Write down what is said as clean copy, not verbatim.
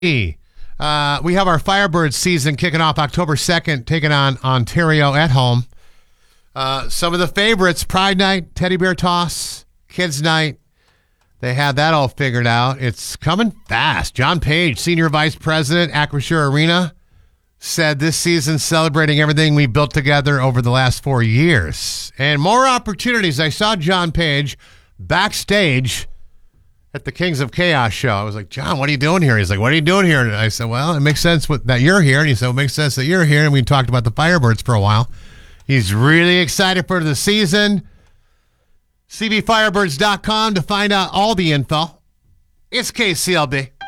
We have our Firebirds season kicking off October 2nd, taking on Ontario at home. Some of the favorites, Pride Night, Teddy Bear Toss, Kids Night. They had that all figured out. It's coming fast. John Page, Senior Vice President, Acrisure Arena, said this season celebrating everything we built together over the last 4 years. And more opportunities. I saw John Page backstage at the Kings of Chaos show. I was like, John, what are you doing here? He's like, what are you doing here? And I said, well, it makes sense that you're here. And he said, it makes sense that you're here. And we talked about the Firebirds for a while. He's really excited for the season. CBFirebirds.com to find out all the info. It's KCLB.